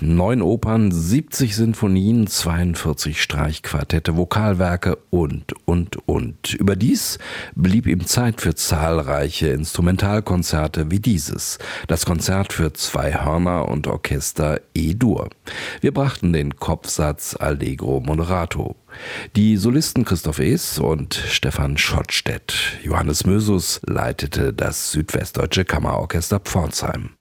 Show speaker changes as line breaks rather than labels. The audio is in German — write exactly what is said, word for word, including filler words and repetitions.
neun Opern, siebzig Sinfonien, zweiundvierzig Streichquartette, Vokalwerke und, und, und. Überdies blieb ihm Zeit für zahlreiche Instrumentalkonzerte wie dieses, das Konzert für zwei Hörner und Orchester E-Dur. Wir brachten den Kopfsatz Allegro Moderato. Die Solisten Christoph Ees und Stefan Schottstedt. Johannes Mösus leitete das Südwestdeutsche Kammerorchester Pforzheim.